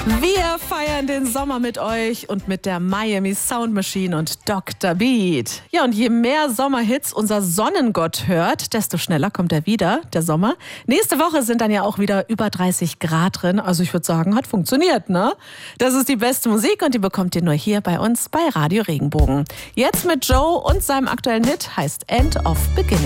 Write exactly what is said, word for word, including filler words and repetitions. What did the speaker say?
Wir feiern den Sommer mit euch und mit der Miami Sound Machine und Doktor Beat. Ja, und je mehr Sommerhits unser Sonnengott hört, desto schneller kommt er wieder, der Sommer. Nächste Woche sind dann ja auch wieder über dreißig Grad drin. Also ich würde sagen, hat funktioniert, ne? Das ist die beste Musik und die bekommt ihr nur hier bei uns bei Radio Regenbogen. Jetzt mit Joe und seinem aktuellen Hit, heißt End of Beginning.